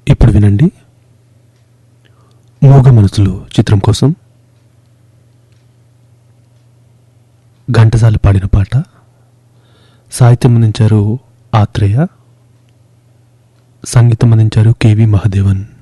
ఇప్పుడు వినండి, మూగ మనసులు చిత్రం కోసం ఘంటసాల పాడిన పాట. సాహిత్యం అందించారు ఆత్రేయ, సంగీతం అందించారు కెవి మహదేవన్.